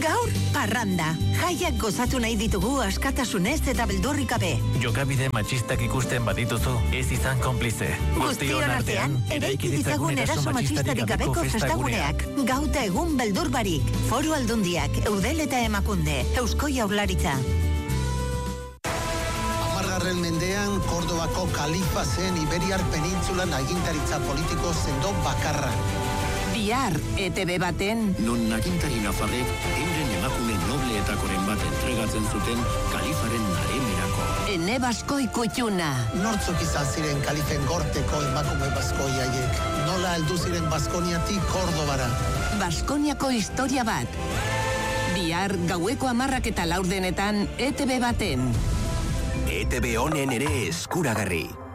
Gaur, parranda. Jaiak gozatu nahi ditugu askatasunez eta beldurrik gabe. Jokabide matxistak ikusten badituzu, ez izan konplize. Guztion artean, eraiki ditzagun eraso matxistarik gabeko festaguneak. Gauta egun beldur barik. Foru Aldundiak, Eudel eta Emakunde, Eusko Jaurlaritza. 10. mendean, Kordobako kalifa zen Iberiar penintzulan agintaritza politiko sendo bakarra. Bihar, ETB baten... Non agintari nafarrek, euren emakume nobletakoren bat entregatzen zuten kalifaren naremerako. Ene Baskoi Kutxuna. Nortzuk izan ziren kalifen gorteko emakume baskoi haiek. Nola heldu ziren Baskoniatik Kordobara. Baskoniako historia bat. Bihar, gaueko 10:04 ETB baten. ETB honen ere eskuragarri.